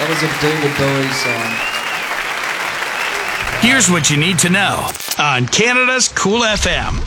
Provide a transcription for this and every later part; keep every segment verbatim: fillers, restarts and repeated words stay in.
That was a David Bowie song. Here's what you need to know on Canada's Cool F M.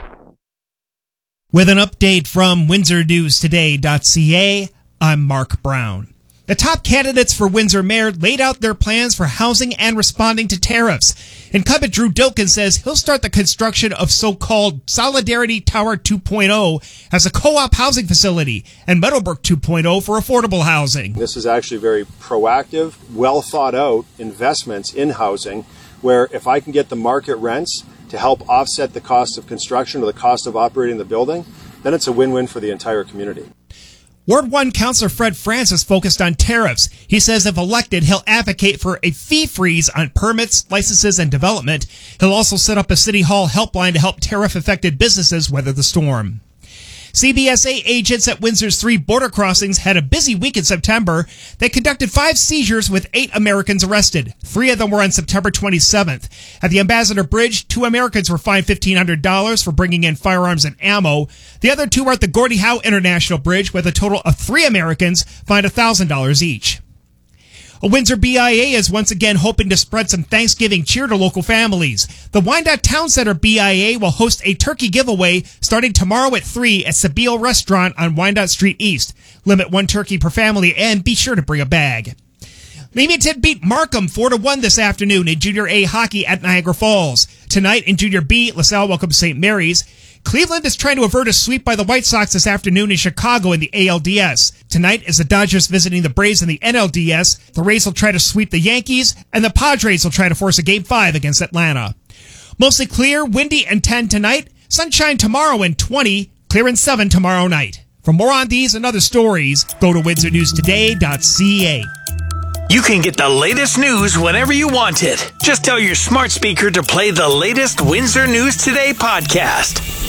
With an update from Windsor News Today dot C A, I'm Mark Brown. The top candidates for Windsor mayor laid out their plans for housing and responding to tariffs. Incumbent Drew Dilkin says he'll start the construction of so-called Solidarity Tower two point oh as a co-op housing facility and Meadowbrook two point oh for affordable housing. This is actually very proactive, well thought out investments in housing where if I can get the market rents to help offset the cost of construction or the cost of operating the building, then it's a win-win for the entire community. Ward one Councillor Fred Francis focused on tariffs. He says if elected, he'll advocate for a fee freeze on permits, licenses, and development. He'll also set up a City Hall helpline to help tariff-affected businesses weather the storm. C B S A agents at Windsor's three border crossings had a busy week in September. They conducted five seizures with eight Americans arrested. Three of them were on September twenty-seventh. At the Ambassador Bridge, two Americans were fined fifteen hundred dollars for bringing in firearms and ammo. The other two were at the Gordie Howe International Bridge, with a total of three Americans fined one thousand dollars each. A Windsor B I A is once again hoping to spread some Thanksgiving cheer to local families. The Wyandotte Town Center B I A will host a turkey giveaway starting tomorrow at three at Sabille Restaurant on Wyandotte Street East. Limit one turkey per family and be sure to bring a bag. Leamington beat Markham four to one this afternoon in Junior A hockey at Niagara Falls. Tonight in Junior B, LaSalle welcomes Saint Mary's. Cleveland is trying to avert a sweep by the White Sox this afternoon in Chicago in the A L D S. Tonight is the Dodgers visiting the Braves in the N L D S. The Rays will try to sweep the Yankees, and the Padres will try to force a Game five against Atlanta. Mostly clear, windy, and ten tonight. Sunshine tomorrow and twenty. Clear and seven tomorrow night. For more on these and other stories, go to Windsor News Today dot C A. You can get the latest news whenever you want it. Just tell your smart speaker to play the latest Windsor News Today podcast.